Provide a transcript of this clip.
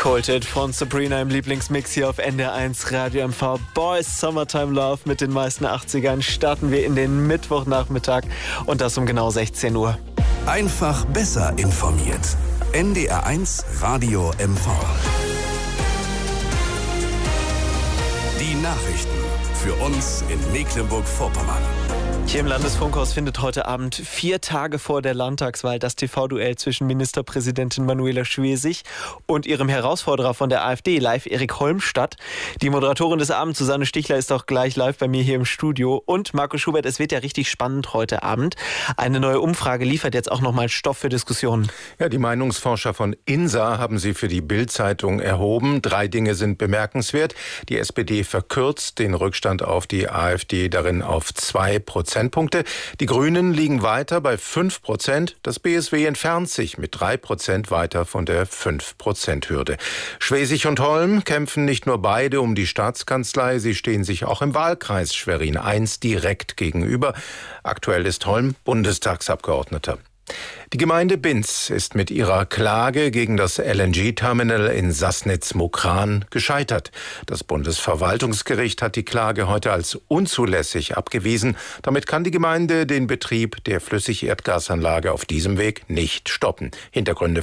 Cold von Sabrina im Lieblingsmix hier auf NDR1 Radio MV. Boys Summertime Love mit den meisten 80ern starten wir in den Mittwochnachmittag und das um genau 16 Uhr. Einfach besser informiert. NDR1 Radio MV. Die Nachrichten für uns in Mecklenburg-Vorpommern. Hier im Landesfunkhaus findet heute Abend 4 Tage vor der Landtagswahl das TV-Duell zwischen Ministerpräsidentin Manuela Schwesig und ihrem Herausforderer von der AfD, live Erik Holm, statt. Die Moderatorin des Abends, Susanne Stichler, ist auch gleich live bei mir hier im Studio. Und Marco Schubert, es wird ja richtig spannend heute Abend. Eine neue Umfrage liefert jetzt auch nochmal Stoff für Diskussionen. Ja, die Meinungsforscher von INSA haben sie für die Bild-Zeitung erhoben. 3 Dinge sind bemerkenswert. Die SPD verkürzt den Rückstand auf die AfD darin auf 2 Prozentpunkte. Die Grünen liegen weiter bei 5%. Das BSW entfernt sich mit 3% weiter von der 5%-Hürde. Schwesig und Holm kämpfen nicht nur beide um die Staatskanzlei, sie stehen sich auch im Wahlkreis Schwerin I direkt gegenüber. Aktuell ist Holm Bundestagsabgeordneter. Die Gemeinde Binz ist mit ihrer Klage gegen das LNG-Terminal in Sassnitz-Mukran gescheitert. Das Bundesverwaltungsgericht hat die Klage heute als unzulässig abgewiesen. Damit kann die Gemeinde den Betrieb der Flüssigerdgasanlage auf diesem Weg nicht stoppen. Hintergründe